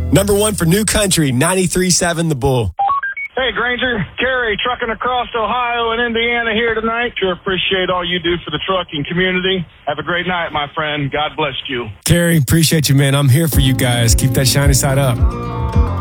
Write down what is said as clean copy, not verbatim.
Number one for New Country, 93.7 The Bull. Hey, Granger. Kerry, trucking across Ohio and Indiana here tonight. Sure appreciate all you do for the trucking community. Have a great night, my friend. God bless you. Kerry, appreciate you, man. I'm here for you guys. Keep that shiny side up.